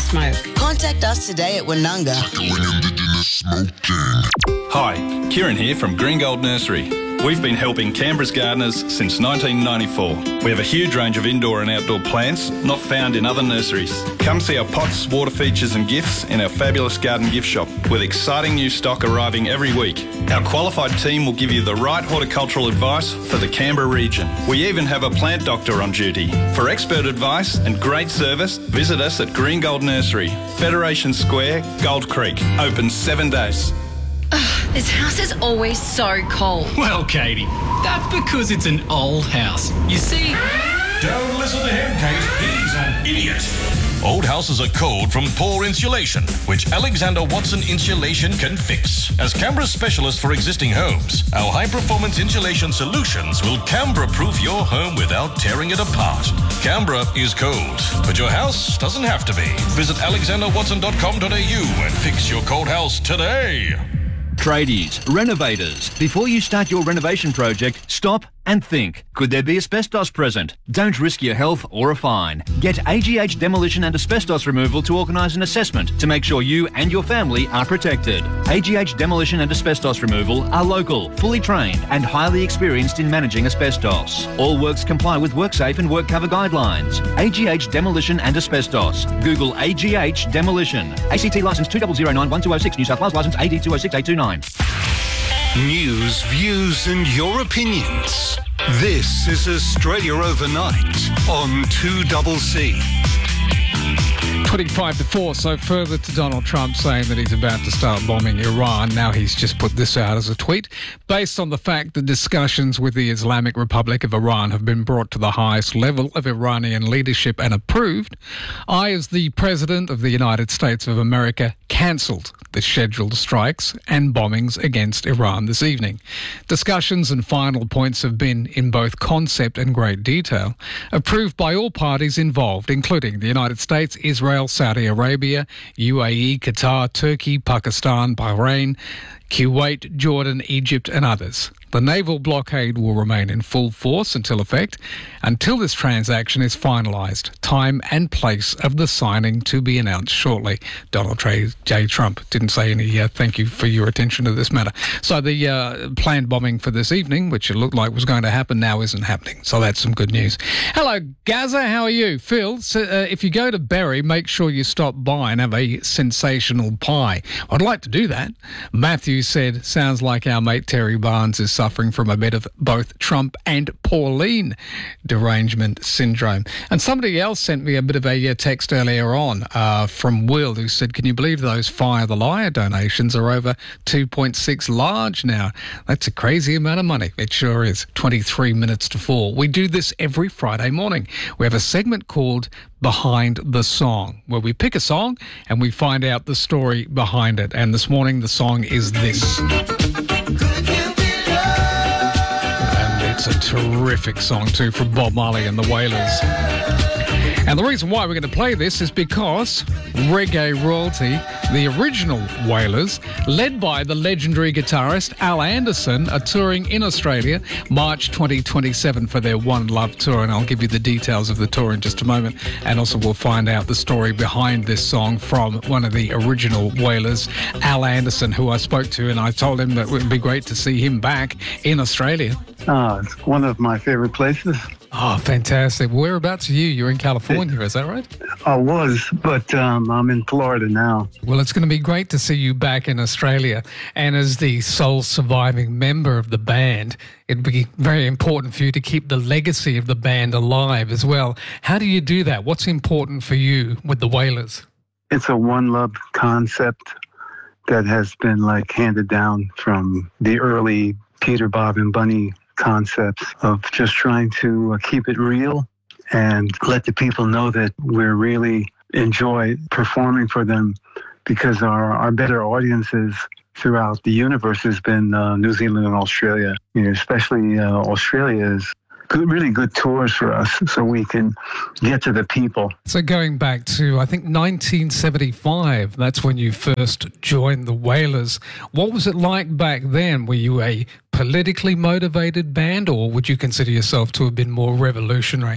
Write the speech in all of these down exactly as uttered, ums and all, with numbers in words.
smoke. Contact us today at Woonunga. Hi, Kieran here from Green Gold Nursery. We've been helping Canberra's gardeners since nineteen ninety-four. We have a huge range of indoor and outdoor plants not found in other nurseries. Come see our pots, water features and gifts in our fabulous garden gift shop with exciting new stock arriving every week. Our qualified team will give you the right horticultural advice for the Canberra region. We even have a plant doctor on duty. For expert advice and great service, visit us at Green Gold Nursery, Federation Square, Gold Creek. Open seven days. Ugh, this house is always so cold. Well, Katie, that's because it's an old house. You see... Don't listen to him, Kate. He's an idiot. Old houses are cold from poor insulation, which Alexander Watson Insulation can fix. As Canberra's specialist for existing homes, our high-performance insulation solutions will Canberra-proof your home without tearing it apart. Canberra is cold, but your house doesn't have to be. Visit alexander watson dot com dot a u and fix your cold house today. Tradies, renovators, before you start your renovation project, stop and think. Could there be asbestos present? Don't risk your health or a fine. Get A G H Demolition and Asbestos Removal to organise an assessment to make sure you and your family are protected. A G H Demolition and Asbestos Removal are local, fully trained and highly experienced in managing asbestos. All works comply with WorkSafe and WorkCover guidelines. A G H Demolition and Asbestos. Google A G H Demolition. A C T licence two zero zero nine one two zero six, New South Wales licence A D two zero six eight two nine. News, views and your opinions. This is Australia Overnight on two C C. twenty-five to four, so further to Donald Trump saying that he's about to start bombing Iran. Now he's just put this out as a tweet. Based on the fact that discussions with the Islamic Republic of Iran have been brought to the highest level of Iranian leadership and approved, I, as the President of the United States of America, cancelled the scheduled strikes and bombings against Iran this evening. Discussions and final points have been, in both concept and great detail, approved by all parties involved, including the United States, Israel, Saudi Arabia, U A E, Qatar, Turkey, Pakistan, Bahrain, Kuwait, Jordan, Egypt and others. The naval blockade will remain in full force until effect, until this transaction is finalised. Time and place of the signing to be announced shortly. Donald J. Trump didn't say any uh, thank you for your attention to this matter. So the uh, planned bombing for this evening, which it looked like was going to happen, now isn't happening. So that's some good news. Hello, Gaza, how are you? Phil, so, uh, if you go to Berry, make sure you stop by and have a sensational pie. I'd like to do that. Matthew said, sounds like our mate Terry Barnes is suffering from a bit of both Trump and Pauline derangement syndrome. And somebody else sent me a bit of a text earlier on uh, from Will, who said, can you believe those Fire the Liar donations are over two point six large now? That's a crazy amount of money. It sure is. twenty-three minutes to four. We do this every Friday morning. We have a segment called Behind the Song, where we pick a song and we find out the story behind it. And this morning the song is this. It's a terrific song too from Bob Marley and the Wailers. And the reason why we're going to play this is because reggae royalty, the original Wailers, led by the legendary guitarist Al Anderson, are touring in Australia March twenty twenty-seven for their One Love tour. And I'll give you the details of the tour in just a moment. And also we'll find out the story behind this song from one of the original Wailers, Al Anderson, who I spoke to, and I told him that it would be great to see him back in Australia. Oh, it's one of my favorite places. Oh, fantastic. Whereabouts are you? You're in California, is that right? I was, but um, I'm in Florida now. Well, it's going to be great to see you back in Australia. And as the sole surviving member of the band, it'd be very important for you to keep the legacy of the band alive as well. How do you do that? What's important for you with the Wailers? It's a one love concept that has been like handed down from the early Peter, Bob, and Bunny concepts of just trying to keep it real and let the people know that we're really enjoy performing for them, because our, our better audiences throughout the universe has been uh, New Zealand and Australia. You know, especially uh, Australia is good, really good tours for us, so we can get to the people. So going back to, I think, nineteen seventy-five, that's when you first joined the Wailers. What was it like back then? Were you a politically motivated band, or would you consider yourself to have been more revolutionary?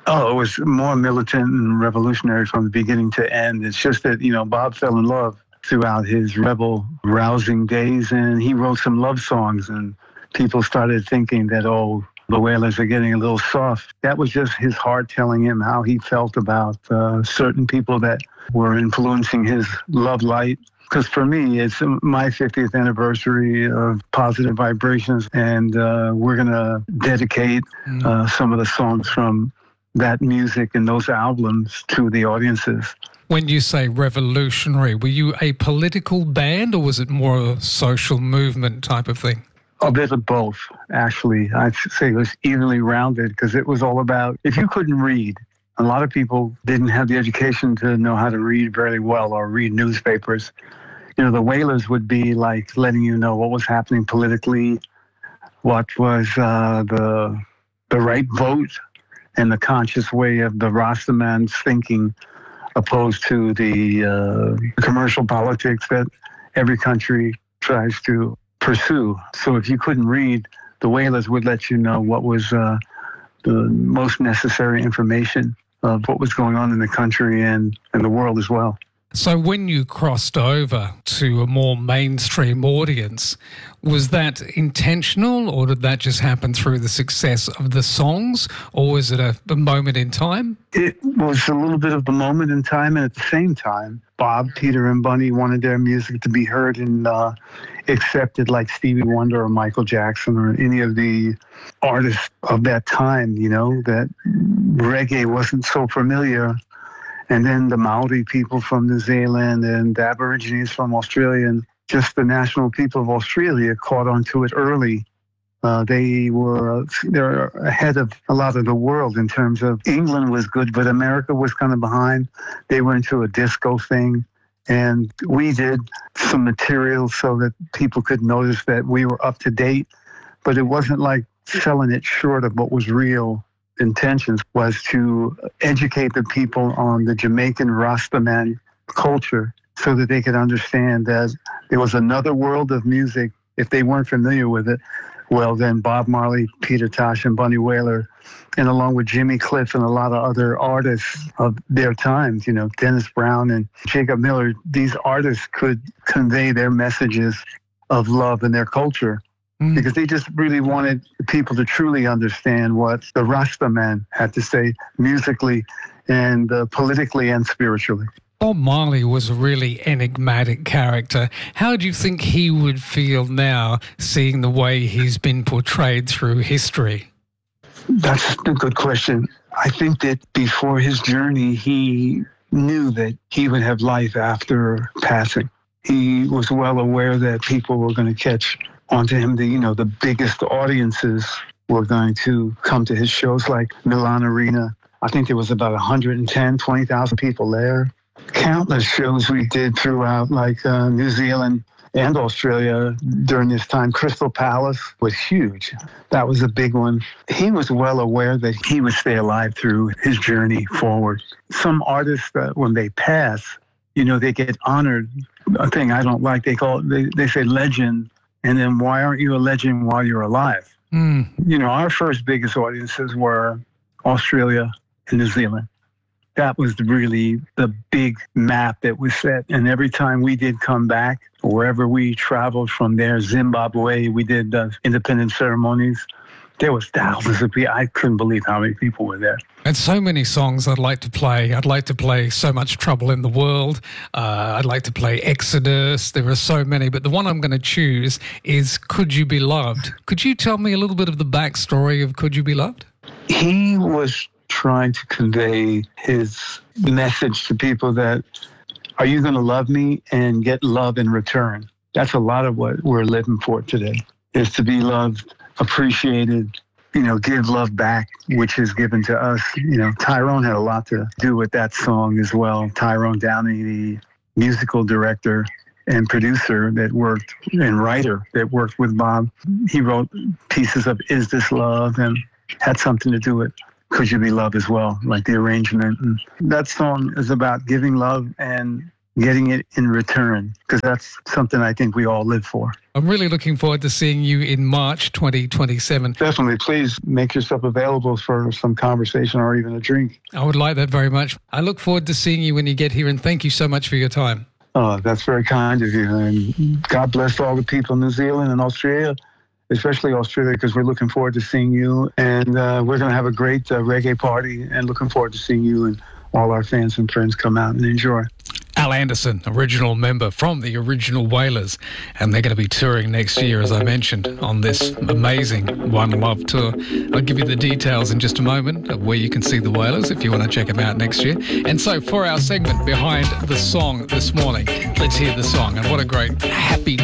Oh, it was more militant and revolutionary from the beginning to end. It's just that, you know, Bob fell in love throughout his rebel rousing days, and he wrote some love songs, and people started thinking that, oh, the Wailers are getting a little soft. That was just his heart telling him how he felt about uh, certain people that were influencing his love light. Because for me, it's my fiftieth anniversary of Positive Vibrations, and uh, we're going to dedicate uh, some of the songs from that music and those albums to the audiences. When you say revolutionary, were you a political band or was it more a social movement type of thing? A bit of both, actually. I'd say it was evenly rounded because it was all about, if you couldn't read, a lot of people didn't have the education to know how to read very well or read newspapers. You know, the Wailers would be like letting you know what was happening politically, what was uh, the the right vote, and the conscious way of the Rastaman's thinking, opposed to the uh, commercial politics that every country tries to pursue. So if you couldn't read, the Wailers would let you know what was uh, the most necessary information of what was going on in the country and, and the world as well. So when you crossed over to a more mainstream audience, was that intentional or did that just happen through the success of the songs, or was it a, a moment in time? It was a little bit of the moment in time, and at the same time, Bob, Peter, and Bunny wanted their music to be heard and uh, accepted like Stevie Wonder or Michael Jackson or any of the artists of that time, you know, that reggae wasn't so familiar. And then the Maori people from New Zealand and the Aborigines from Australia and just the national people of Australia caught on to it early. Uh, they were they're ahead of a lot of the world in terms of England was good, but America was kind of behind. They were into a disco thing. And we did some material so that people could notice that we were up to date. But it wasn't like selling it short of what was real. Intentions was to educate the people on the Jamaican Rastaman culture so that they could understand that there was another world of music. If they weren't familiar with it, well, then Bob Marley, Peter Tosh, and Bunny Wailer, and along with Jimmy Cliff and a lot of other artists of their times, you know, Dennis Brown and Jacob Miller, these artists could convey their messages of love and their culture. Because they just really wanted people to truly understand what the Rastaman had to say musically and uh, politically and spiritually. Bob Marley was a really enigmatic character. How do you think he would feel now seeing the way he's been portrayed through history? That's a good question. I think that before his journey, he knew that he would have life after passing. He was well aware that people were going to catch onto him. The, you know, the biggest audiences were going to come to his shows like Milan Arena. I think there was about one hundred ten, twenty thousand people there. Countless shows we did throughout like uh, New Zealand and Australia during this time. Crystal Palace was huge. That was a big one. He was well aware that he would stay alive through his journey forward. Some artists, uh, when they pass, you know, they get honored. A thing I don't like, they call it, they, they say legend. And then why aren't you a legend while you're alive? Mm. You know, our first biggest audiences were Australia and New Zealand. That was really the big map that was set. And every time we did come back, wherever we traveled from there, Zimbabwe, we did uh, independence ceremonies. There was thousands of people. I couldn't believe how many people were there. And so many songs I'd like to play. I'd like to play So Much Trouble in the World. Uh, I'd like to play Exodus. There are so many, but the one I'm going to choose is Could You Be Loved? Could you tell me a little bit of the backstory of Could You Be Loved? He was trying to convey his message to people that, are you going to love me and get love in return? That's a lot of what we're living for today, is to be loved, appreciated, you know, give love back, which is given to us. You know, Tyrone had a lot to do with that song as well. Tyrone Downey, the musical director and producer that worked, and writer that worked with Bob, he wrote pieces of Is This Love and had something to do with Could You Be Loved as well, like the arrangement. And that song is about giving love and getting it in return, because that's something I think we all live for. I'm really looking forward to seeing you in March twenty twenty-seven. Definitely. Please make yourself available for some conversation or even a drink. I would like that very much. I look forward to seeing you when you get here, and thank you so much for your time. Oh, that's very kind of you. And God bless all the people in New Zealand and Australia, especially Australia, because we're looking forward to seeing you. And uh, we're going to have a great uh, reggae party, and looking forward to seeing you and all our fans and friends come out and enjoy. Al Anderson, original member from the original Wailers, and they're going to be touring next year, as I mentioned, on this amazing One Love tour. I'll give you the details in just a moment of where you can see the Wailers if you want to check them out next year. And so for our segment Behind the Song this morning, let's hear the song. And what a great happy